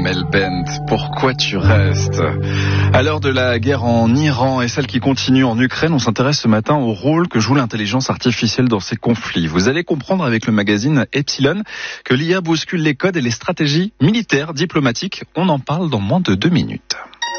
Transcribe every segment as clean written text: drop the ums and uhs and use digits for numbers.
Amel Bent, pourquoi tu restes? À l'heure de la guerre en Iran et celle qui continue en Ukraine, on s'intéresse ce matin au rôle que joue l'intelligence artificielle dans ces conflits. Vous allez comprendre avec le magazine Epsilon que l'IA bouscule les codes et les stratégies militaires, diplomatiques. On en parle dans moins de 2 minutes.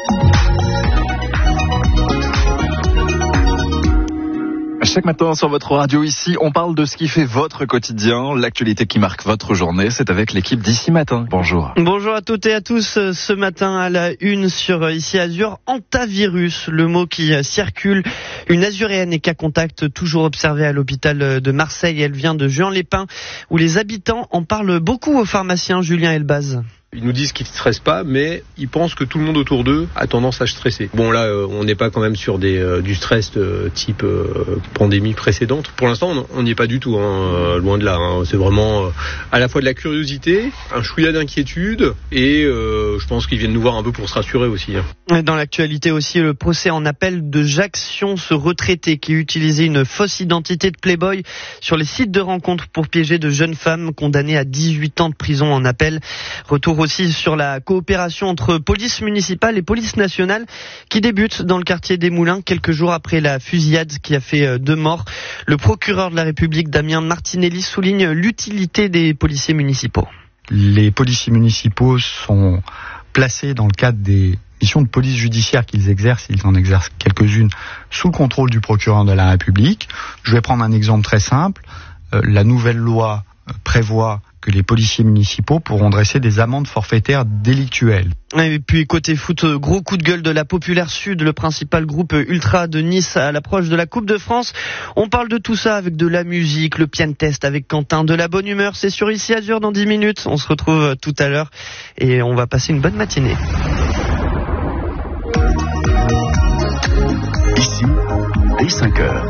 Chaque matin sur votre radio ici, on parle de ce qui fait votre quotidien, l'actualité qui marque votre journée. C'est avec l'équipe d'Ici Matin. Bonjour. Bonjour à toutes et à tous. Ce matin à la une sur Ici Azur, hantavirus, le mot qui circule. Une azuréenne et cas contact toujours observée à l'hôpital de Marseille. Elle vient de Juan-les-Pins où les habitants en parlent beaucoup au pharmacien Julien Elbaz. Ils nous disent qu'ils ne stressent pas, mais ils pensent que tout le monde autour d'eux a tendance à stresser. Bon là, on n'est pas quand même sur du stress type pandémie précédente. Pour l'instant, on n'y est pas du tout, loin de là. C'est vraiment à la fois de la curiosité, un chouïa d'inquiétude, et je pense qu'ils viennent nous voir un peu pour se rassurer aussi. Dans l'actualité aussi, le procès en appel de Jacques Sion, ce retraité qui utilisait une fausse identité de Playboy sur les sites de rencontres pour piéger de jeunes femmes condamnées à 18 ans de prison en appel. Retour aussi sur la coopération entre police municipale et police nationale qui débute dans le quartier des Moulins quelques jours après la fusillade qui a fait 2 morts. Le procureur de la République, Damien Martinelli, souligne l'utilité des policiers municipaux. Les policiers municipaux sont placés dans le cadre des missions de police judiciaire qu'ils exercent. Ils en exercent quelques-unes sous le contrôle du procureur de la République. Je vais prendre un exemple très simple. La nouvelle loi prévoit que les policiers municipaux pourront dresser des amendes forfaitaires délictuelles. Et puis côté foot, gros coup de gueule de la Populaire Sud, le principal groupe ultra de Nice à l'approche de la Coupe de France. On parle de tout ça avec de la musique, le piano test avec Quentin, de la bonne humeur. C'est sur Ici Azur dans 10 minutes. On se retrouve tout à l'heure et on va passer une bonne matinée. Ici, dès 5h.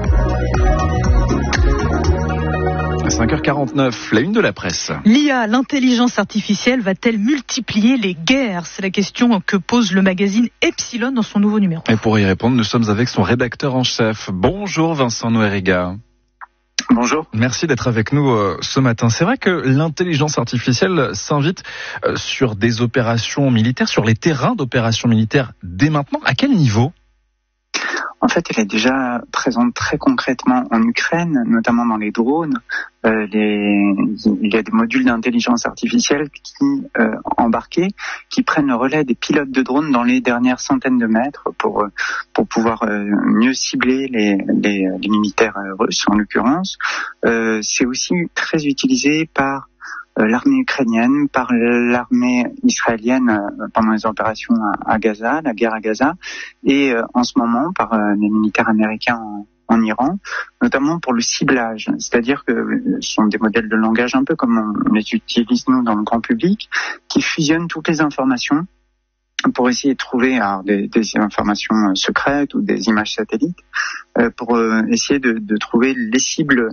5h49, la une de la presse. L'IA, l'intelligence artificielle, va-t-elle multiplier les guerres? C'est la question que pose le magazine Epsilon dans son nouveau numéro. Et pour y répondre, nous sommes avec son rédacteur en chef. Bonjour Vincent Noeriga. Bonjour. Merci d'être avec nous ce matin. C'est vrai que l'intelligence artificielle s'invite sur des opérations militaires, sur les terrains d'opérations militaires dès maintenant. À quel niveau ? En fait, elle est déjà présente très concrètement en Ukraine, notamment dans les drones. Il y a des modules d'intelligence artificielle embarqués qui prennent le relais des pilotes de drones dans les dernières centaines de mètres pour pouvoir mieux cibler les militaires russes en l'occurrence. C'est aussi très utilisé par l'armée ukrainienne, par l'armée israélienne pendant les opérations à Gaza, la guerre à Gaza, et en ce moment par les militaires américains en Iran, notamment pour le ciblage. C'est-à-dire que ce sont des modèles de langage un peu comme on les utilise nous dans le grand public, qui fusionnent toutes les informations pour essayer de trouver des informations secrètes ou des images satellites, pour essayer de trouver les cibles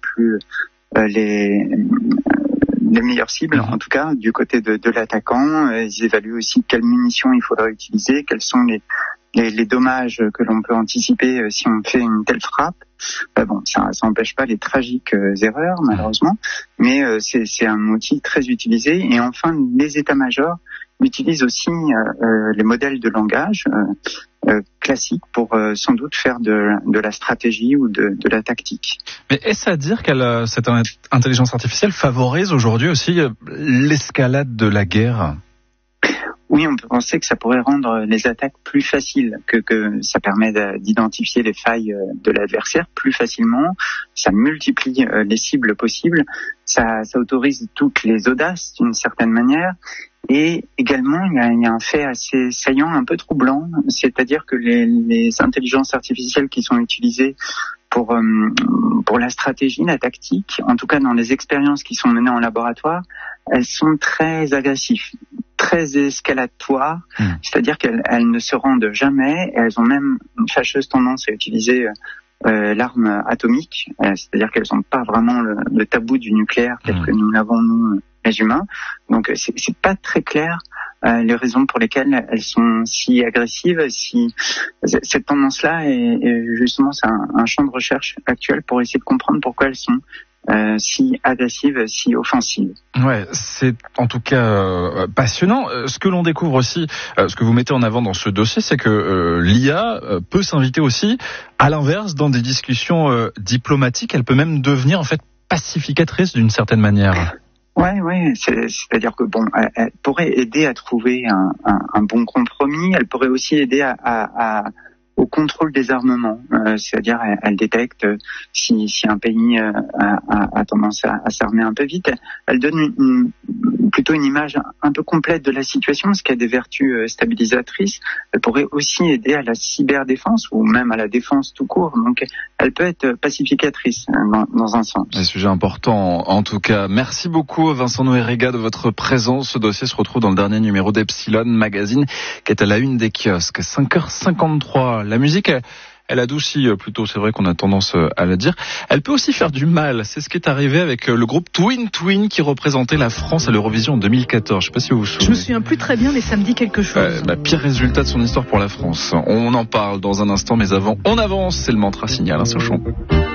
les meilleures cibles, en tout cas, du côté de l'attaquant. Ils évaluent aussi quelles munitions il faudra utiliser, quels sont les dommages que l'on peut anticiper si on fait une telle frappe. Bon, ça n'empêche pas les tragiques erreurs, malheureusement, mais c'est un outil très utilisé. Et enfin, les états-majors utilisent aussi les modèles de langage classiques pour sans doute faire de la stratégie ou de la tactique. Mais est-ce à dire que cette intelligence artificielle favorise aujourd'hui aussi l'escalade de la guerre ? Oui, on peut penser que ça pourrait rendre les attaques plus faciles, que ça permet d'identifier les failles de l'adversaire plus facilement, ça multiplie les cibles possibles, ça autorise toutes les audaces d'une certaine manière. Et également, il y a un fait assez saillant, un peu troublant, c'est-à-dire que les intelligences artificielles qui sont utilisées pour la stratégie, la tactique, en tout cas dans les expériences qui sont menées en laboratoire, elles sont très agressives, très escalatoires, c'est-à-dire qu'elles ne se rendent jamais, et elles ont même une fâcheuse tendance à utiliser l'arme atomique, c'est-à-dire qu'elles n'ont pas vraiment le tabou du nucléaire tel que nous l'avons nous les humains. Donc c'est pas très clair les raisons pour lesquelles elles sont si agressives. Cette tendance-là est justement c'est un champ de recherche actuel pour essayer de comprendre pourquoi elles sont si agressive, si offensive. Ouais, c'est en tout cas passionnant. Ce que l'on découvre aussi, ce que vous mettez en avant dans ce dossier, c'est que l'IA peut s'inviter aussi, à l'inverse, dans des discussions diplomatiques. Elle peut même devenir en fait pacificatrice d'une certaine manière. Ouais, c'est-à-dire que elle pourrait aider à trouver un bon compromis. Elle pourrait aussi aider au contrôle des armements, c'est-à-dire elle détecte si un pays a tendance à s'armer un peu vite. Elle donne plutôt une image un peu complète de la situation, ce qui a des vertus stabilisatrices. Elle pourrait aussi aider à la cyberdéfense ou même à la défense tout court. Donc elle peut être pacificatrice dans un sens. Un sujet important en tout cas. Merci beaucoup Vincent Noëriga de votre présence. Ce dossier se retrouve dans le dernier numéro d'Epsilon Magazine qui est à la une des kiosques. 5h53. La musique, elle adoucit plutôt, c'est vrai qu'on a tendance à le dire. Elle peut aussi faire du mal. C'est ce qui est arrivé avec le groupe Twin qui représentait la France à l'Eurovision en 2014. Je sais pas si vous vous souvenez. Je me souviens plus très bien, mais ça me dit quelque chose. Pire résultat de son histoire pour la France. On en parle dans un instant, mais avant, on avance. C'est le mantra signal, Sochon.